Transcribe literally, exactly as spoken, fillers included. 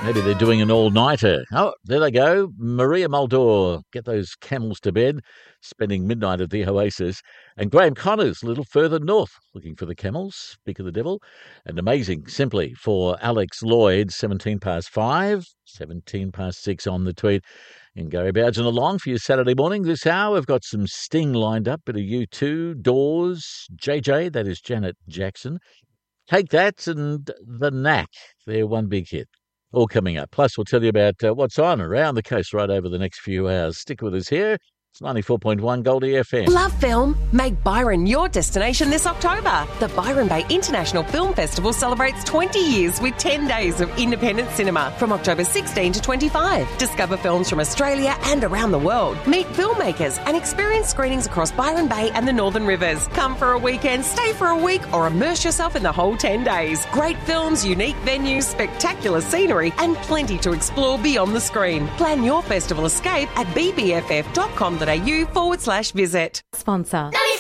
Maybe they're doing an all-nighter. Oh, there they go. Maria Muldaur, get those camels to bed, spending midnight at the Oasis. And Graham Connors, a little further north, looking for the camels, speak of the devil. And amazing, simply, for Alex Lloyd, seventeen past five, seventeen past six on the tweet. And Gary Bowden along for your Saturday morning. This hour, we've got some Sting lined up, bit of U two, Doors, J J, that is Janet Jackson. Take That and The Knack, they're one big hit. All coming up. Plus, we'll tell you about uh, what's on around the coast right over the next few hours. Stick with us here. It's ninety-four point one Goldie F M. Love film? Make Byron your destination this October. The Byron Bay International Film Festival celebrates twenty years with ten days of independent cinema from October sixteenth to twenty-five. Discover films from Australia and around the world. Meet filmmakers and experience screenings across Byron Bay and the Northern Rivers. Come for a weekend, stay for a week, or immerse yourself in the whole ten days. Great films, unique venues, spectacular scenery, and plenty to explore beyond the screen. Plan your festival escape at b b f f dot com dot a u forward slash visit. Sponsor.